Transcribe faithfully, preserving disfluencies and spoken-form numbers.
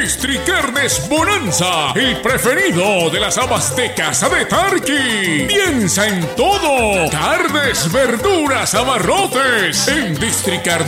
Districarnes Bonanza, el preferido de las amas de casa de Tarqui. Piensa en todo. Carnes, verduras, abarrotes. En Districar